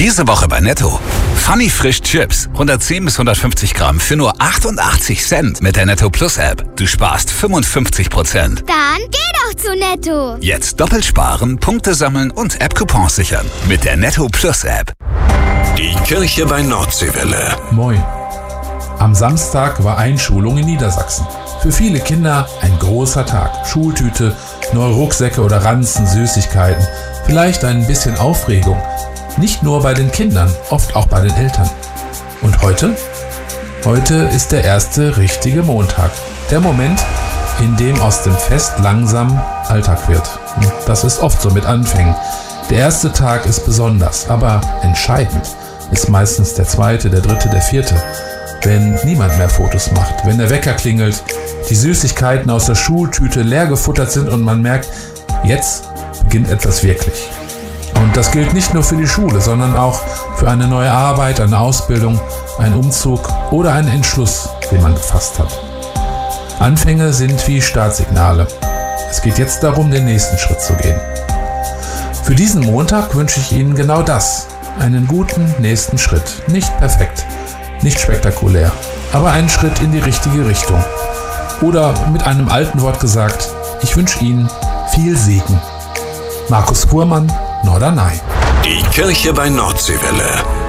Diese Woche bei Netto. Funny Frisch Chips. 110 bis 150 Gramm für nur 88 Cent mit der Netto Plus App. Du sparst 55%. Dann geh doch zu Netto. Jetzt doppelt sparen, Punkte sammeln und App-Coupons sichern. Mit der Netto Plus App. Die Kirche bei Nordseewelle. Moin. Am Samstag war Einschulung in Niedersachsen. Für viele Kinder ein großer Tag. Schultüte, neue Rucksäcke oder Ranzen, Süßigkeiten. Vielleicht ein bisschen Aufregung. Nicht nur bei den Kindern, oft auch bei den Eltern. Und heute? Heute ist der erste richtige Montag. Der Moment, in dem aus dem Fest langsam Alltag wird. Und das ist oft so mit Anfängen. Der erste Tag ist besonders, aber entscheidend ist meistens der zweite, der dritte, der vierte. Wenn niemand mehr Fotos macht, wenn der Wecker klingelt, die Süßigkeiten aus der Schultüte leer gefuttert sind und man merkt, jetzt beginnt etwas wirklich. Und das gilt nicht nur für die Schule, sondern auch für eine neue Arbeit, eine Ausbildung, einen Umzug oder einen Entschluss, den man gefasst hat. Anfänge sind wie Startsignale. Es geht jetzt darum, den nächsten Schritt zu gehen. Für diesen Montag wünsche ich Ihnen genau das. Einen guten nächsten Schritt. Nicht perfekt, nicht spektakulär, aber einen Schritt in die richtige Richtung. Oder mit einem alten Wort gesagt, ich wünsche Ihnen viel Segen. Markus Fuhrmann, Norderney. Die Kirche bei Nordseewelle.